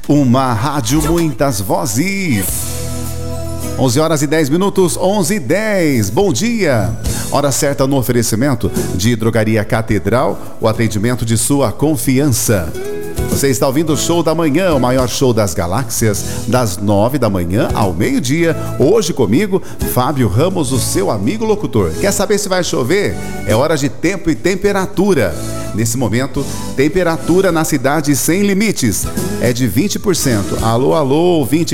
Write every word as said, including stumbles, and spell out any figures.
Uma rádio, muitas vozes. onze horas e dez minutos, onze e dez. Bom dia. Hora certa no oferecimento de Drogaria Catedral, o atendimento de sua confiança. Você está ouvindo o Show da Manhã, o maior show das galáxias, das nove da manhã ao meio-dia. Hoje comigo, Fábio Ramos, o seu amigo locutor. Quer saber se vai chover? É hora de tempo e temperatura. Nesse momento, temperatura na cidade sem limites é de vinte por cento. Alô, alô, vinte